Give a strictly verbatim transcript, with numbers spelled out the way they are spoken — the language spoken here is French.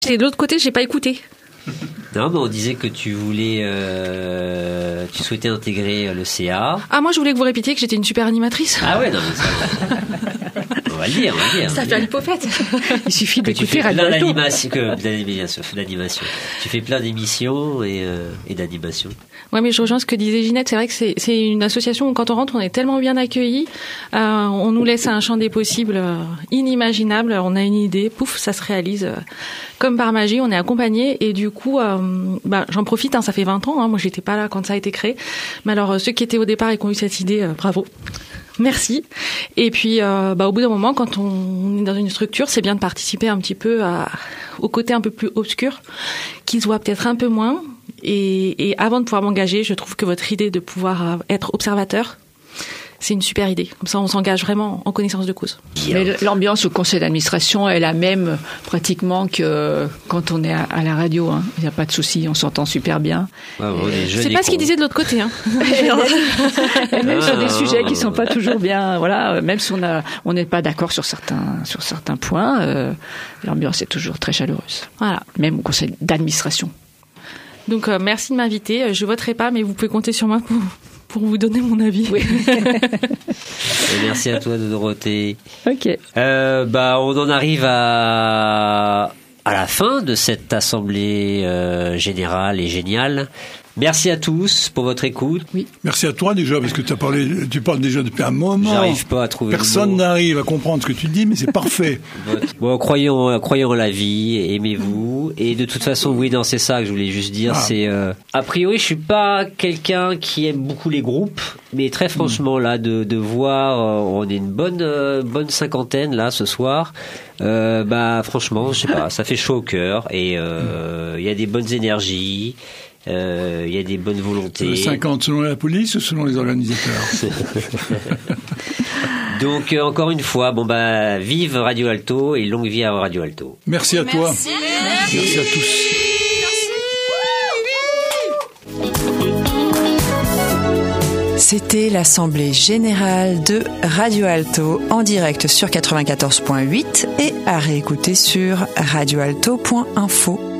Et de l'autre côté, j'ai pas écouté. Non, mais on disait que tu voulais, euh, tu souhaitais intégrer le C A. Ah, moi, je voulais que vous répétiez que j'étais une super animatrice. Ah ouais, non, mais ça, on va le dire, on va le dire. Ça fait l'hypophète. Il suffit que de tu fais Radio plein Alto. d'animations, que d'animation, d'animation. Tu fais plein d'émissions et, euh, et d'animations. Ouais, mais je rejoins ce que disait Ginette. C'est vrai que c'est, c'est une association où quand on rentre, on est tellement bien accueillis. Euh, on nous laisse un champ des possibles euh, inimaginable. On a une idée, pouf, ça se réalise euh, comme par magie. On est accompagné et du coup, euh, bah, j'en profite. Hein, ça fait vingt ans. Hein, moi, j'étais pas là quand ça a été créé. Mais alors, euh, ceux qui étaient au départ et qui ont eu cette idée, euh, bravo. Merci. Et puis, euh, bah, au bout d'un moment, quand on est dans une structure, c'est bien de participer un petit peu à, au côté un peu plus obscur, qui se voit peut-être un peu moins. Et, et avant de pouvoir m'engager, je trouve que votre idée de pouvoir être observateur, c'est une super idée. Comme ça, on s'engage vraiment en connaissance de cause. Mais l'ambiance au conseil d'administration est la même pratiquement que quand on est à, à la radio. Hein. Il n'y a pas de souci, on s'entend super bien. Ah bon, c'est pas ce qu'il disait de l'autre côté. Hein. Et même sur des sujets qui sont pas toujours bien, voilà, même si on a, on n'est pas d'accord sur certains, sur certains points, euh, l'ambiance est toujours très chaleureuse. Voilà, même au conseil d'administration. Donc euh, merci de m'inviter. Je voterai pas, mais vous pouvez compter sur moi pour, pour vous donner mon avis. Oui. Et merci à toi, Dorothée. Ok. Euh, bah, on en arrive à à la fin de cette assemblée euh, générale et géniale. Merci à tous pour votre écoute. Oui. Merci à toi déjà, parce que tu as parlé, tu parles déjà depuis un moment. J'arrive pas à trouver Personne n'arrive à comprendre ce que tu dis, mais c'est parfait. Bon, croyons, croyons en la vie, aimez-vous. Et de toute façon, oui, non, c'est ça que je voulais juste dire. Ah. C'est, euh, a priori, je suis pas quelqu'un qui aime beaucoup les groupes, mais très franchement, là, de, de voir, euh, on est une bonne, euh, bonne cinquantaine, là, ce soir. Euh, bah, franchement, je sais pas, ça fait chaud au cœur et, euh, il y a des bonnes énergies. Il euh, y a des bonnes volontés. cinquante selon la police ou selon les organisateurs? Donc euh, encore une fois, bon bah vive Radio Alto et longue vie à Radio Alto. Merci à toi. Merci, Merci, Merci à tous. C'était l'Assemblée Générale de Radio Alto en direct sur quatre-vingt-quatorze point huit et à réécouter sur radio alto point info.